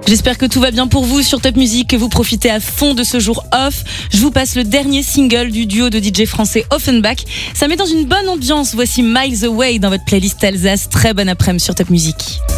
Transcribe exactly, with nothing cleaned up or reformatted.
J'espère que tout va bien pour vous sur Top Music, que vous profitez à fond de ce jour off. Je vous passe le dernier single du duo de D J français Offenbach. Ça met dans une bonne ambiance. Voici Miles Away dans votre playlist Alsace. Très bonne après-midi sur Top Music.